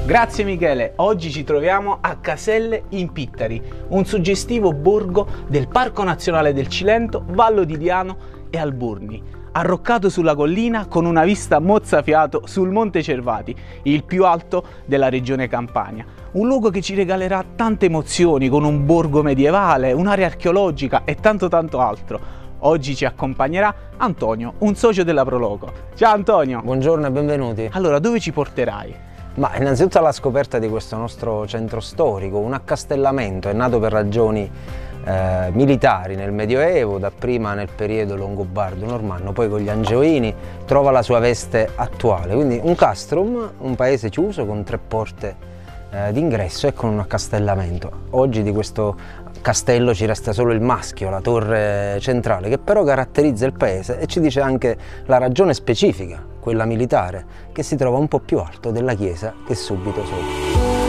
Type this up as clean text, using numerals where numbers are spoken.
Grazie Michele, oggi ci troviamo a Caselle in Pittari, un suggestivo borgo del Parco Nazionale del Cilento, Vallo di Diano e Alburni, arroccato sulla collina con una vista mozzafiato sul Monte Cervati, il più alto della regione Campania. Un luogo che ci regalerà tante emozioni con un borgo medievale, un'area archeologica e tanto altro. Oggi ci accompagnerà Antonio, un socio della Proloco. Ciao Antonio! Buongiorno e benvenuti. Allora, dove ci porterai? Ma innanzitutto alla scoperta di questo nostro centro storico, un accastellamento, è nato per ragioni militari nel Medioevo, dapprima nel periodo longobardo-normanno, poi con gli Angioini, trova la sua veste attuale, quindi un castrum, un paese chiuso con 3 porte d'ingresso e con un accastellamento. Oggi di questo castello ci resta solo il maschio, la torre centrale, che però caratterizza il paese e ci dice anche la ragione specifica, quella militare, che si trova un po' più alto della chiesa che è subito sopra.